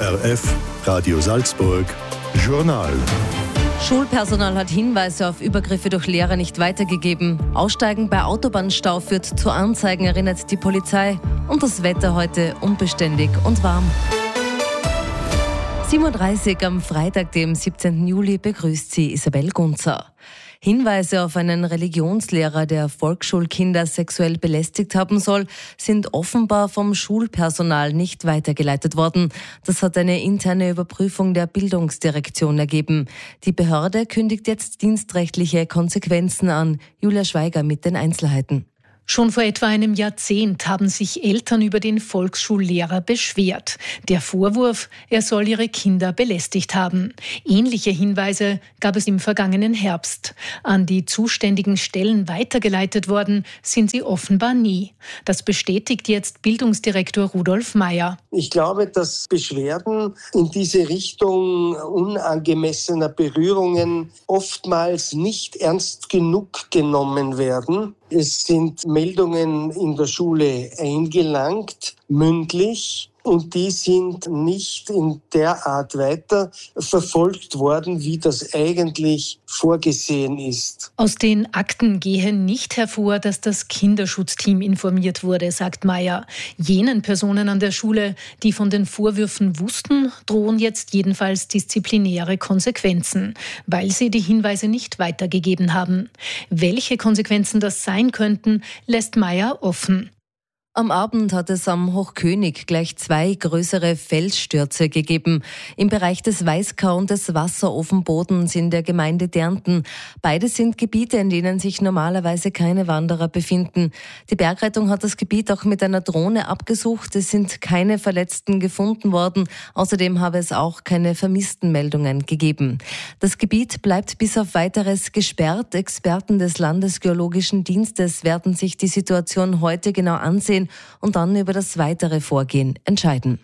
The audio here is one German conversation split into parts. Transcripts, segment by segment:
ORF Radio Salzburg Journal. Schulpersonal hat Hinweise auf Übergriffe durch Lehrer nicht weitergegeben. Aussteigen bei Autobahnstau führt zu Anzeigen, erinnert die Polizei. Und das Wetter heute unbeständig und warm. 7:30 Uhr am Freitag, dem 17. Juli, begrüßt sie Isabel Gunzer. Hinweise auf einen Religionslehrer, der Volksschulkinder sexuell belästigt haben soll, sind offenbar vom Schulpersonal nicht weitergeleitet worden. Das hat eine interne Überprüfung der Bildungsdirektion ergeben. Die Behörde kündigt jetzt dienstrechtliche Konsequenzen an. Julia Schweiger mit den Einzelheiten. Schon vor etwa einem Jahrzehnt haben sich Eltern über den Volksschullehrer beschwert. Der Vorwurf, er soll ihre Kinder belästigt haben. Ähnliche Hinweise gab es im vergangenen Herbst. An die zuständigen Stellen weitergeleitet worden sind sie offenbar nie. Das bestätigt jetzt Bildungsdirektor Rudolf Mayer. Ich glaube, dass Beschwerden in diese Richtung unangemessener Berührungen oftmals nicht ernst genug genommen werden. Es sind Meldungen in der Schule eingelangt, mündlich, und die sind nicht in der Art weiter verfolgt worden, wie das eigentlich vorgesehen ist. Aus den Akten gehe nicht hervor, dass das Kinderschutzteam informiert wurde, sagt Mayer. Jenen Personen an der Schule, die von den Vorwürfen wussten, drohen jetzt jedenfalls disziplinäre Konsequenzen, weil sie die Hinweise nicht weitergegeben haben. Welche Konsequenzen das sein könnten, lässt Mayer offen. Am Abend hat es am Hochkönig gleich 2 größere Felsstürze gegeben. Im Bereich des Weißkau und des Wasserofenbodens in der Gemeinde Dernten. Beide sind Gebiete, in denen sich normalerweise keine Wanderer befinden. Die Bergrettung hat das Gebiet auch mit einer Drohne abgesucht. Es sind keine Verletzten gefunden worden. Außerdem habe es auch keine Vermisstenmeldungen gegeben. Das Gebiet bleibt bis auf Weiteres gesperrt. Experten des Landesgeologischen Dienstes werden sich die Situation heute genau ansehen und dann über das weitere Vorgehen entscheiden.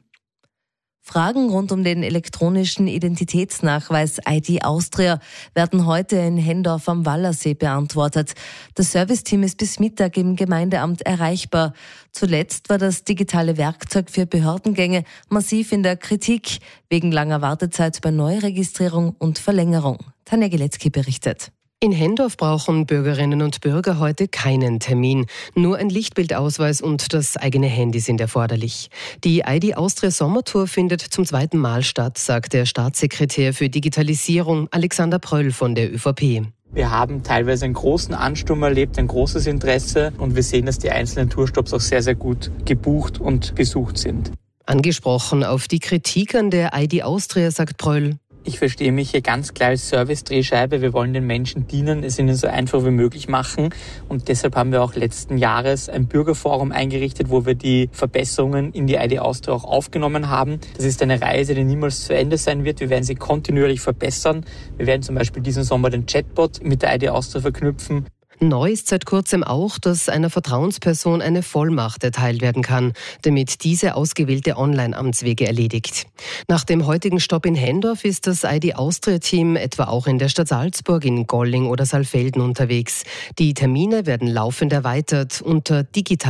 Fragen rund um den elektronischen Identitätsnachweis ID Austria werden heute in Hendorf am Wallersee beantwortet. Das Serviceteam ist bis Mittag im Gemeindeamt erreichbar. Zuletzt war das digitale Werkzeug für Behördengänge massiv in der Kritik, wegen langer Wartezeit bei Neuregistrierung und Verlängerung. Tanja Gilecki berichtet. In Hendorf brauchen Bürgerinnen und Bürger heute keinen Termin. Nur ein Lichtbildausweis und das eigene Handy sind erforderlich. Die ID Austria Sommertour findet zum 2. Mal statt, sagt der Staatssekretär für Digitalisierung Alexander Pröll von der ÖVP. Wir haben teilweise einen großen Ansturm erlebt, ein großes Interesse, und wir sehen, dass die einzelnen Tourstops auch sehr, sehr gut gebucht und besucht sind. Angesprochen auf die Kritik an der ID Austria, sagt Pröll: Ich verstehe mich hier ganz klar als Service-Drehscheibe. Wir wollen den Menschen dienen, es ihnen so einfach wie möglich machen. Und deshalb haben wir auch letzten Jahres ein Bürgerforum eingerichtet, wo wir die Verbesserungen in die ID Austria auch aufgenommen haben. Das ist eine Reise, die niemals zu Ende sein wird. Wir werden sie kontinuierlich verbessern. Wir werden zum Beispiel diesen Sommer den Chatbot mit der ID Austria verknüpfen. Neu ist seit kurzem auch, dass einer Vertrauensperson eine Vollmacht erteilt werden kann, damit diese ausgewählte Online-Amtswege erledigt. Nach dem heutigen Stopp in Hendorf ist das ID Austria-Team etwa auch in der Stadt Salzburg, in Golling oder Saalfelden unterwegs. Die Termine werden laufend erweitert unter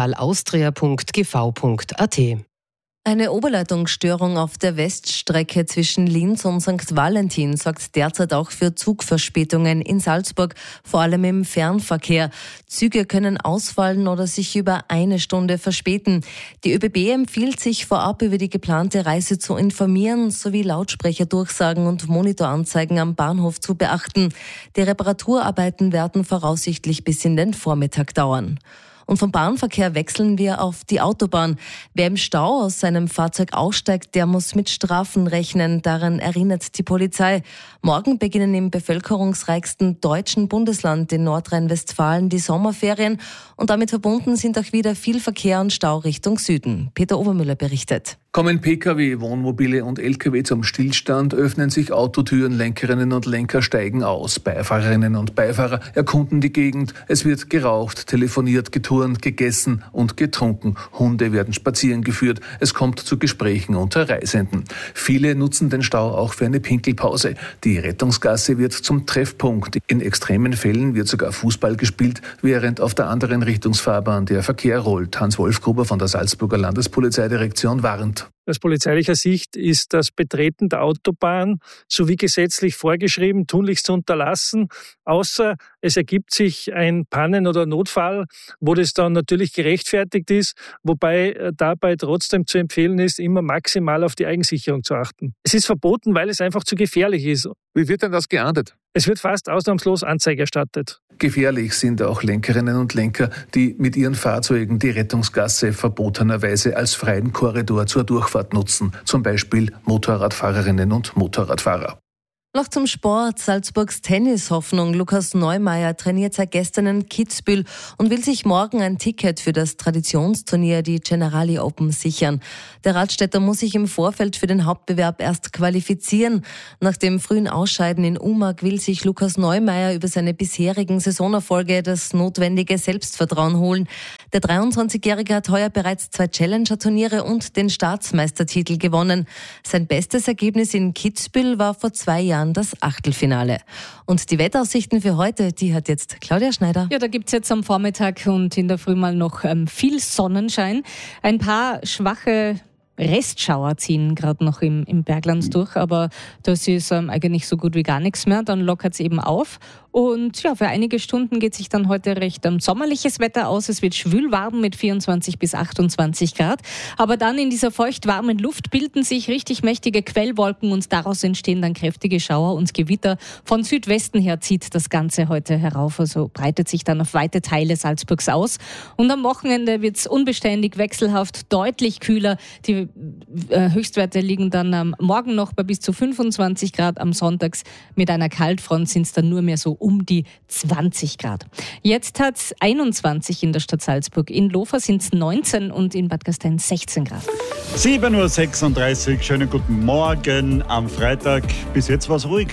digitalaustria.gv.at. Eine Oberleitungsstörung auf der Weststrecke zwischen Linz und St. Valentin sorgt derzeit auch für Zugverspätungen in Salzburg, vor allem im Fernverkehr. Züge können ausfallen oder sich über 1 Stunde verspäten. Die ÖBB empfiehlt, sich vorab über die geplante Reise zu informieren, sowie Lautsprecherdurchsagen und Monitoranzeigen am Bahnhof zu beachten. Die Reparaturarbeiten werden voraussichtlich bis in den Vormittag dauern. Und vom Bahnverkehr wechseln wir auf die Autobahn. Wer im Stau aus seinem Fahrzeug aussteigt, der muss mit Strafen rechnen. Daran erinnert die Polizei. Morgen beginnen im bevölkerungsreichsten deutschen Bundesland in Nordrhein-Westfalen die Sommerferien. Und damit verbunden sind auch wieder viel Verkehr und Stau Richtung Süden. Peter Obermüller berichtet. Kommen Pkw, Wohnmobile und Lkw zum Stillstand, öffnen sich Autotüren, Lenkerinnen und Lenker steigen aus. Beifahrerinnen und Beifahrer erkunden die Gegend. Es wird geraucht, telefoniert, geturnt, gegessen und getrunken. Hunde werden spazieren geführt. Es kommt zu Gesprächen unter Reisenden. Viele nutzen den Stau auch für eine Pinkelpause. Die Rettungsgasse wird zum Treffpunkt. In extremen Fällen wird sogar Fußball gespielt, während auf der anderen Richtungsfahrbahn der Verkehr rollt. Hans-Wolf Gruber von der Salzburger Landespolizeidirektion warnt. hat. Aus polizeilicher Sicht ist das Betreten der Autobahn sowie gesetzlich vorgeschrieben tunlichst zu unterlassen, außer es ergibt sich ein Pannen- oder Notfall, wo das dann natürlich gerechtfertigt ist, wobei dabei trotzdem zu empfehlen ist, immer maximal auf die Eigensicherung zu achten. Es ist verboten, weil es einfach zu gefährlich ist. Wie wird denn das geahndet? Es wird fast ausnahmslos Anzeige erstattet. Gefährlich sind auch Lenkerinnen und Lenker, die mit ihren Fahrzeugen die Rettungsgasse verbotenerweise als freien Korridor zur Durchfahrt nutzen, zum Beispiel Motorradfahrerinnen und Motorradfahrer. Noch zum Sport. Salzburgs Tennishoffnung Lukas Neumeier trainiert seit gestern in Kitzbühel und will sich morgen ein Ticket für das Traditionsturnier, die Generali Open, sichern. Der Radstädter muss sich im Vorfeld für den Hauptbewerb erst qualifizieren. Nach dem frühen Ausscheiden in Umag will sich Lukas Neumeier über seine bisherigen Saisonerfolge das notwendige Selbstvertrauen holen. Der 23-Jährige hat heuer bereits 2 Challenger-Turniere und den Staatsmeistertitel gewonnen. Sein bestes Ergebnis in Kitzbühel war vor 2 Jahren das Achtelfinale. Und die Wetteraussichten für heute, die hat jetzt Claudia Schneider. Ja, da gibt's jetzt am Vormittag und in der Früh mal noch viel Sonnenschein. Ein paar schwache Restschauer ziehen gerade noch im Bergland durch, aber das ist eigentlich so gut wie gar nichts mehr. Dann lockert es eben auf. Und ja, für einige Stunden geht sich dann heute recht sommerliches Wetter aus. Es wird schwül-warm mit 24 bis 28 Grad. Aber dann in dieser feucht-warmen Luft bilden sich richtig mächtige Quellwolken und daraus entstehen dann kräftige Schauer und Gewitter. Von Südwesten her zieht das Ganze heute herauf, also breitet sich dann auf weite Teile Salzburgs aus. Und am Wochenende wird es unbeständig, wechselhaft, deutlich kühler. Die Höchstwerte liegen dann am Morgen noch bei bis zu 25 Grad. Am Sonntags mit einer Kaltfront sind es dann nur mehr so um die 20 Grad. Jetzt hat es 21 in der Stadt Salzburg. In Lofa sind es 19 und in Bad Gastein 16 Grad. 7:36 Uhr, schönen guten Morgen am Freitag. Bis jetzt war es ruhig.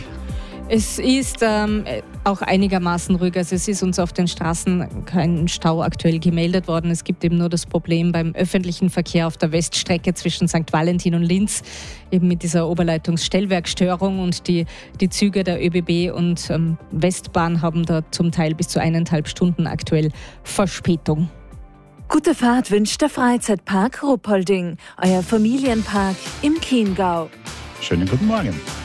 Es ist auch einigermaßen ruhig. Also es ist uns auf den Straßen kein Stau aktuell gemeldet worden. Es gibt eben nur das Problem beim öffentlichen Verkehr auf der Weststrecke zwischen St. Valentin und Linz, eben mit dieser Oberleitungsstellwerkstörung, und die Züge der ÖBB und Westbahn haben da zum Teil bis zu 1,5 Stunden aktuell Verspätung. Gute Fahrt wünscht der Freizeitpark Ruppolding, euer Familienpark im Chiemgau. Schönen guten Morgen.